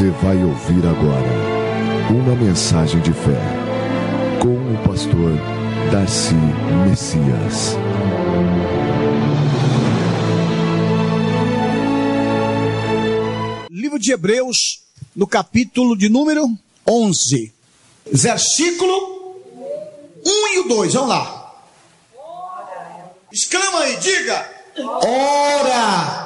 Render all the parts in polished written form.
Você vai ouvir agora uma mensagem de fé com o pastor Darcy Messias. Livro de Hebreus, no capítulo de número 11, versículo 1 e o 2, vamos lá. Exclama aí, diga: ora!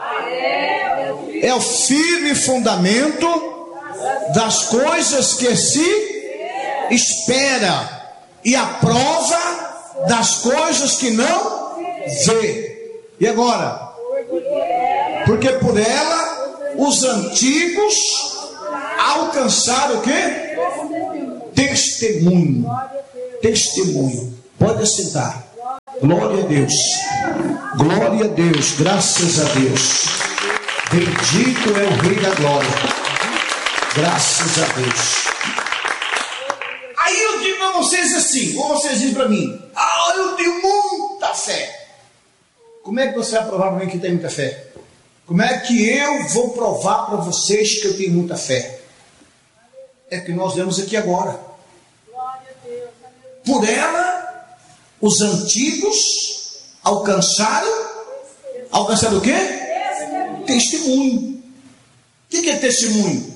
É o firme fundamento das coisas que se espera e a prova das coisas que não vê. E agora? Porque por ela os antigos alcançaram o quê? Testemunho. Testemunho. Pode assentar. Glória a Deus. Glória a Deus. Graças a Deus. Bendito é o Rei da Glória. Graças a Deus. Aí eu digo para vocês assim, ou vocês dizem para mim: eu tenho muita fé. Como é que você vai provar para mim que tem muita fé? Como é que eu vou provar para vocês que eu tenho muita fé? É que nós vemos aqui agora. Por ela, os antigos alcançaram o quê? Testemunho. O que é testemunho?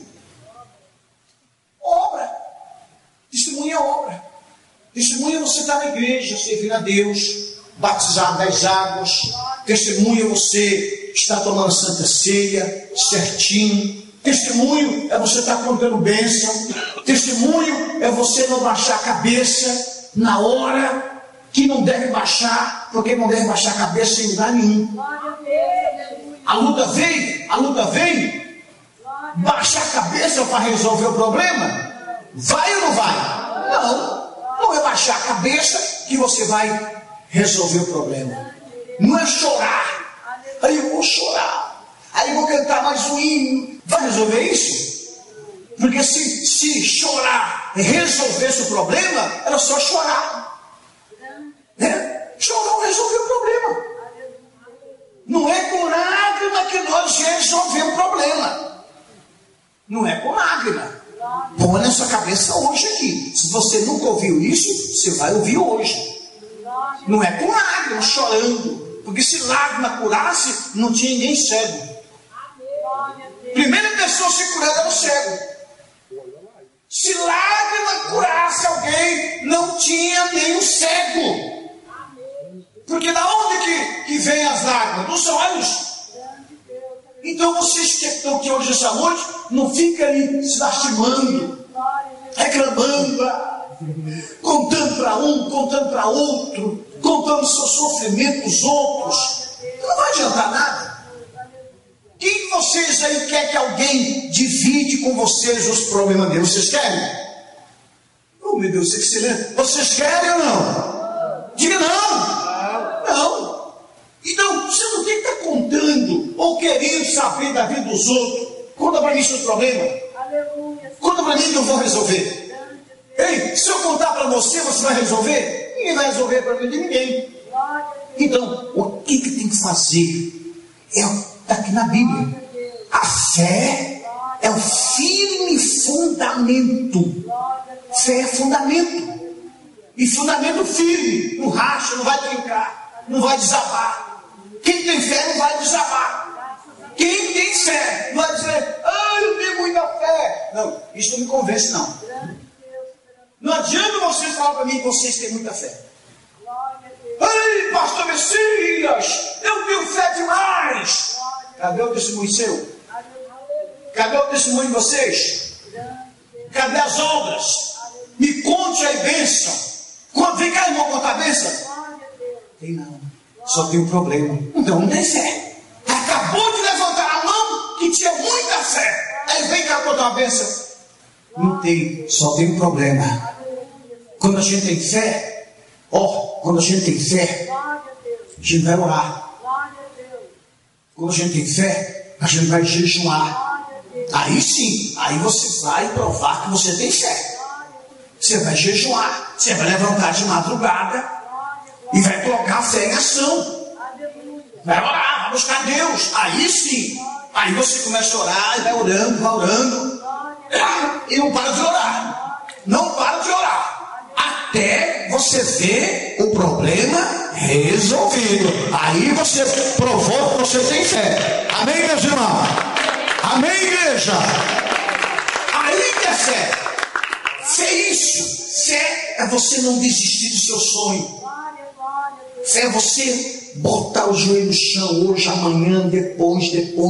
Obra. Testemunho é obra. Testemunho é você estar na igreja, servir a Deus, batizado das águas. Testemunho é você estar tomando a Santa Ceia certinho. Testemunho é você estar contando bênção. Testemunho é você não baixar a cabeça na hora que não deve baixar, porque não deve baixar a cabeça em lugar nenhum. A luta vem, baixa a cabeça para resolver o problema. Vai ou não vai? Não é baixar a cabeça que você vai resolver o problema. Não é chorar. Aí eu vou chorar, aí eu vou cantar mais um hino. Vai resolver isso? Porque se chorar resolvesse o problema, era só chorar. Chorar não resolveu o problema. Não é com lágrima que nós resolvemos o problema. Não é com lágrima. Põe na sua cabeça hoje aqui. Se você nunca ouviu isso, você vai ouvir hoje. Não é com lágrima, chorando. Porque se lágrima curasse, não tinha ninguém cego. Primeira pessoa a se curar era o cego. Se lágrima curasse alguém, não tinha nem o cego. Porque da onde que vem as lágrimas? Dos olhos. Então vocês que estão aqui hoje essa noite, não fica aí se lastimando, reclamando, contando para um, contando para outro, contando o seu sofrimento dos outros. Não vai adiantar nada. Quem vocês aí quer que alguém divide com vocês os problemas deles? Vocês querem? Oh meu Deus, excelente. Vocês querem ou não? Diga não. Não. Então, você não tem que estar contando ou querendo saber da vida dos outros. Conta para mim seus problemas. Conta para mim que eu vou resolver. Ei, se eu contar para você, você vai resolver? Ninguém vai resolver para mim de ninguém. Então, o que tem que fazer? Está aqui na Bíblia. A fé é o firme fundamento. Fé é fundamento. E fundamento firme. Não racha, não vai trincar, não vai desabar. Quem tem fé não vai desabar. Quem tem fé não vai dizer: eu tenho muita fé. Não, isso não me convence não. Não adianta vocês falar para mim que vocês têm muita fé. Ei, pastor Messias, eu tenho fé demais. Cadê o testemunho seu? Cadê o testemunho de vocês? Cadê as obras? Me conte a bênção. Vem cá, irmão, contar a bênção. Tem não. Só tem um problema. Então não tem fé. Acabou de levantar a mão que tinha muita fé. Aí vem cá contar a bênção. Não tem. Só tem um problema. Quando a gente tem fé, quando a gente tem fé, a gente vai orar. Quando a gente tem fé, a gente vai jejuar. Aí sim, aí você vai provar que você tem fé. Você vai jejuar, você vai levantar de madrugada e vai colocar a fé em ação. Vai orar, vai buscar Deus. Aí sim, Aí você começa a orar, e vai orando, e não para de orar. Não para de orar. Até você ver o problema resolvido. Aí você provou que você tem fé. Amém, meus irmãos? Amém, igreja? Aí que é fé. Fé é isso. Fé é você não desistir do seu sonho. Fé é você botar o joelho no chão hoje, amanhã, depois,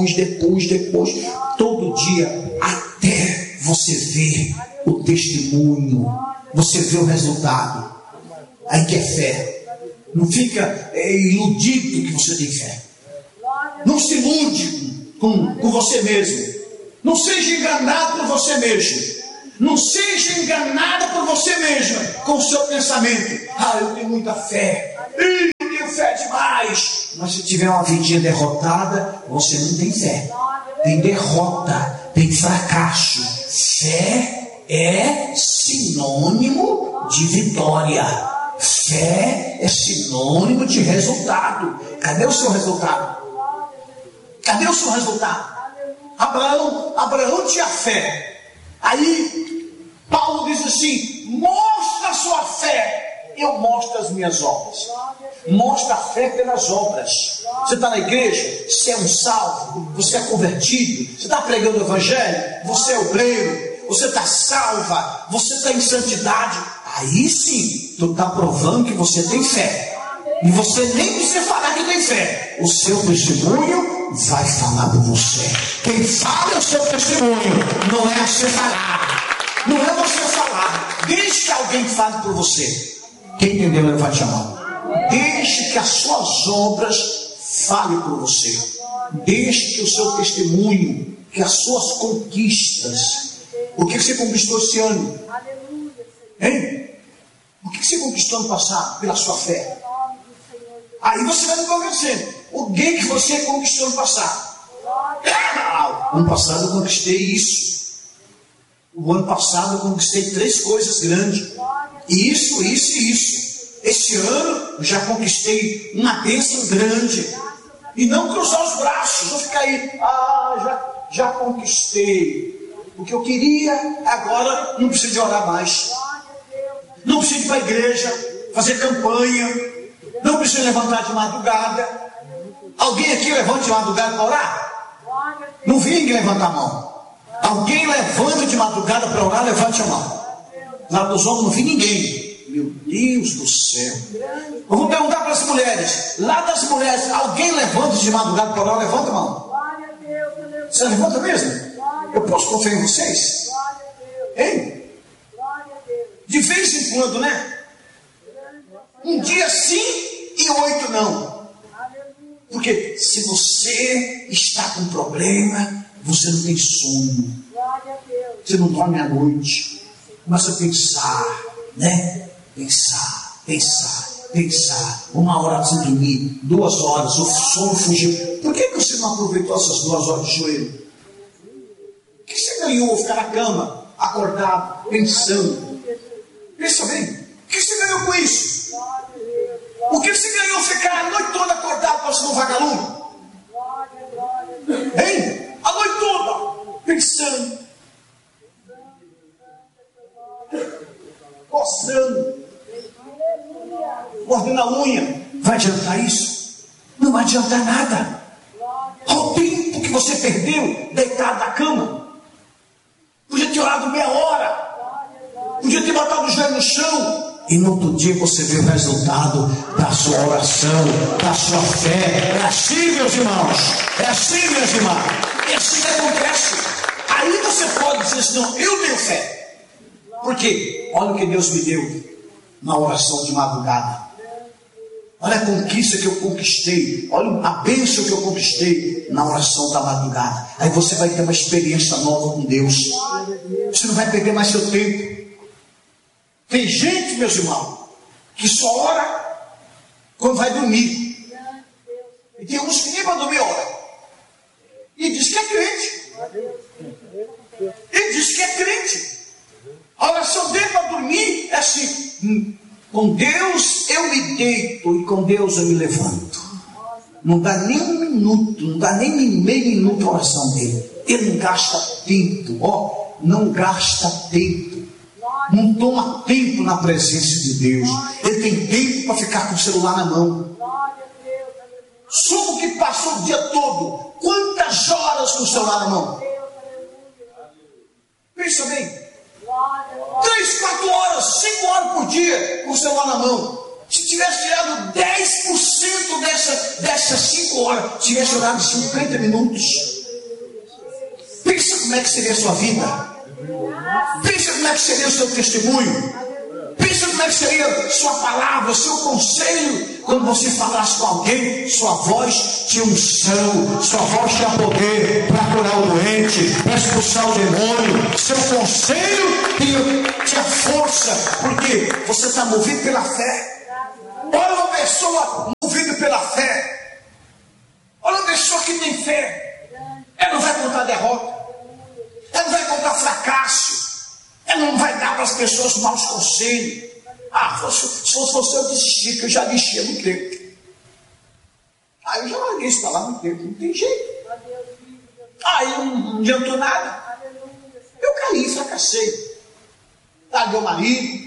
todo dia, até você ver o testemunho, você ver o resultado. Aí que é fé. Não fica iludido que você tem fé. Não se ilude com você mesmo. Não seja enganado por você mesmo. Não seja enganada por você mesma com o seu pensamento. Eu tenho muita fé. Eu tenho fé demais. Mas se tiver uma vidinha derrotada, você não tem fé. Tem derrota, tem fracasso. Fé é sinônimo de vitória. Fé é sinônimo de resultado. Cadê o seu resultado? Cadê o seu resultado? Abraão tinha fé. Aí Paulo diz assim: mostra a sua fé, eu mostro as minhas obras. Mostra a fé pelas obras. Você está na igreja, você é um salvo, você é convertido, você está pregando o evangelho, você é obreiro, você está salva, você está em santidade. Aí sim, tu está provando que você tem fé. E você nem precisa falar que tem fé. O seu testemunho vai falar por você. Quem fala é o seu testemunho, não é você falar. Não é você falar. Deixe que alguém fale por você. Quem entendeu, levante a mão. Deixe que as suas obras falem por você. Deixe que o seu testemunho, que as suas conquistas. O que você conquistou esse ano? Hein? O que você conquistou ano passado pela sua fé? Aí você vai me convencendo. O que você conquistou no passado? Ano passado eu conquistei isso. O ano passado eu conquistei 3 coisas grandes. Isso e isso. Esse ano eu já conquistei uma bênção grande. E não cruzar os braços, não ficar aí, já conquistei o que eu queria, agora não preciso de orar mais. Não preciso ir para a igreja, fazer campanha. Não precisa levantar de madrugada. Alguém aqui levanta de madrugada para orar? Não vi ninguém levantar a mão. Alguém levanta de madrugada para orar? Levante a mão. Lá dos homens não vi ninguém. Meu Deus do céu. Eu vou perguntar para as mulheres. Lá das mulheres, alguém levanta de madrugada para orar? Levanta a mão. Você levanta mesmo? Eu posso confiar em vocês? Hein? De vez em quando, né? Um dia sim e 8 não. Porque se você está com problema, você não tem sono. Você não dorme à noite. Começa a pensar, né? Pensar. 1 hora sem dormir, 2 horas, o sono fugiu. Por que você não aproveitou essas 2 horas de joelho? O que você ganhou ficar na cama, acordado, pensando? Pensa bem. O que você ganhou com isso? O que você ganhou ficar a noite toda acordado para ser um vagalume? Hein? A noite toda pensando, coçando, mordendo a unha. Vai adiantar isso? Não vai adiantar nada. O tempo que você perdeu deitado na cama, podia ter orado meia hora, podia ter botado o joelho no chão. E no outro dia você vê o resultado da sua oração, da sua fé. É assim, meus irmãos. É assim, meus irmãos. É assim que acontece. Aí você pode dizer assim: não, eu tenho fé. Por quê? Olha o que Deus me deu na oração de madrugada. Olha a conquista que eu conquistei. Olha a bênção que eu conquistei na oração da madrugada. Aí você vai ter uma experiência nova com Deus. Você não vai perder mais seu tempo. Tem gente, meus irmãos, que só ora quando vai dormir. E tem uns que nem para dormir ora. E diz que é crente. A oração dele para dormir é assim: com Deus eu me deito e com Deus eu me levanto. Não dá nem 1 minuto, não dá nem meio minuto a oração dele. Ele não gasta tempo, não gasta tempo. Não toma tempo na presença de Deus. Ele tem tempo para ficar com o celular na mão. Só que passou o dia todo. Quantas horas com o celular na mão? Pensa bem. 3, 4 horas, 5 horas por dia com o celular na mão. Se tivesse tirado 10% dessas 5 horas, tivesse orado 50 minutos. Pensa como é que seria a sua vida. Pensa como é que seria o seu testemunho. Pensa como é que seria sua palavra, seu conselho. Quando você falasse com alguém, sua voz tinha unção, sua voz tinha poder para curar o doente, para expulsar o demônio. Seu conselho tinha força, porque você está movido pela fé. Olha uma pessoa movida pela fé. Olha uma pessoa que tem fé. Ela não vai contar derrota. Ela não vai contar fracasso. Ela não vai dar para as pessoas maus conselhos. Se fosse você, eu desisti, que eu já desisti há muito tempo. Eu já larguei isso para lá há muito tempo. Não tem jeito. Eu não adiantou nada. Eu caí, fracassei. Larguei o marido.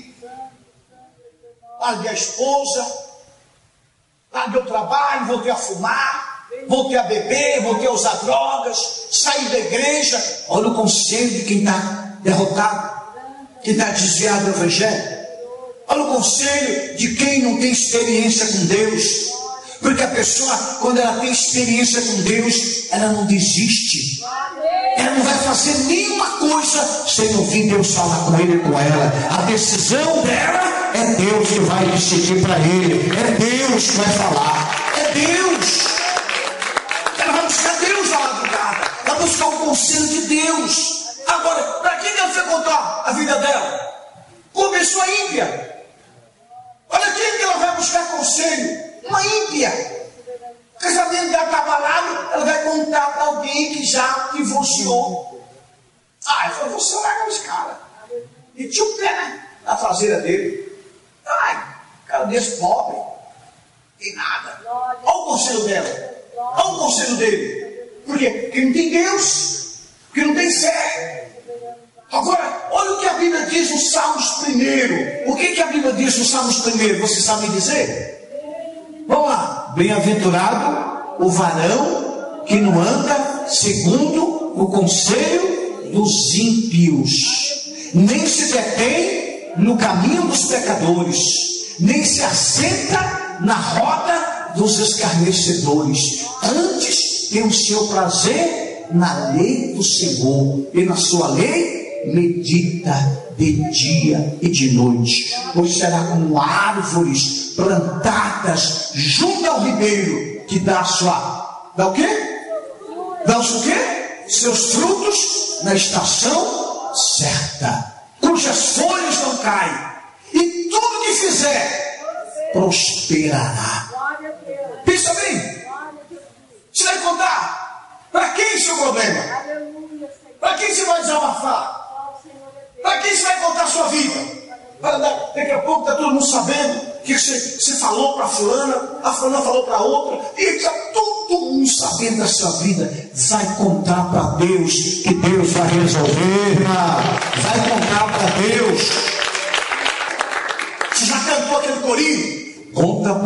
Larguei a esposa. Larguei o trabalho, voltei a fumar. Voltei a beber, voltei a usar drogas. Saí da igreja. Olha o conselho de quem está derrotado. Que está desviado do Evangelho. Olha o conselho de quem não tem experiência com Deus. Porque a pessoa, quando ela tem experiência com Deus, ela não desiste. Ela não vai fazer nenhuma coisa sem ouvir Deus falar com ele e com ela. A decisão dela é Deus que vai decidir para ele. É Deus que vai falar. É Deus. Ela vai buscar Deus na madrugada. Vai buscar o conselho de Deus. Agora, para quem ela foi contar a vida dela? Com a pessoa ímpia. Olha quem que ela vai buscar conselho. Uma ímpia. O casamento dela está abalado, ela vai contar para alguém que já divorciou. Eu falei, você larga os caras. E tinha um pé, né? Na traseira dele. Cara desse pobre. E nada. Olha o conselho dela. Olha o conselho dele. Por quê? Porque não tem Deus. Porque não tem fé. Agora, olha o que a Bíblia diz no Salmos 1. O que a Bíblia diz no Salmos 1? Você sabe dizer? Vamos lá. Bem-aventurado o varão que não anda segundo o conselho dos ímpios, nem se detém no caminho dos pecadores, nem se assenta na roda dos escarnecedores. Antes tem o seu prazer na lei do Senhor, e na sua lei medita de dia e de noite. Pois será como árvores plantadas junto ao ribeiro, que dá o quê? Dá o quê? Seus frutos na estação certa, cujas folhas não caem, e tudo que fizer prosperará. Pensa bem. Você vai contar para quem é o seu problema? Para quem você vai desabafar? Para quem você vai contar a sua vida? Daqui a pouco está todo mundo sabendo que você falou para fulana, a fulana falou para outra, e está todo mundo sabendo da sua vida. Vai contar para Deus, que Deus vai resolver. Vai contar para Deus. Você já cantou aquele corinho? Conta